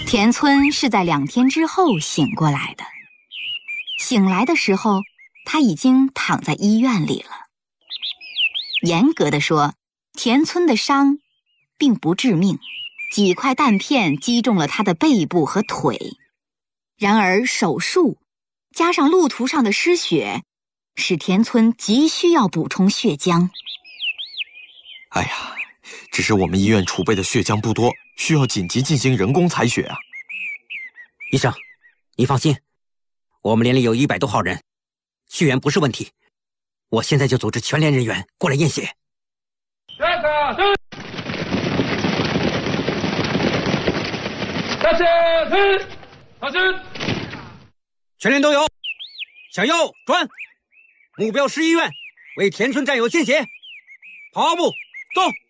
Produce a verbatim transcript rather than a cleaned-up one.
田村是在两天之后醒过来的。醒来的时候，他已经躺在医院里了。严格的说，田村的伤并不致命，几块弹片击中了他的背部和腿。然而手术加上路途上的失血，使田村急需要补充血浆。 哎呀，只是我们医院储备的血浆不多，需要紧急进行人工采血啊。 医生，你放心，我们连里有一百多号人，血源不是问题。我现在就组织全连人员过来验血。全连都有，向右转，目标是医院，为田村战友献血。跑步，走。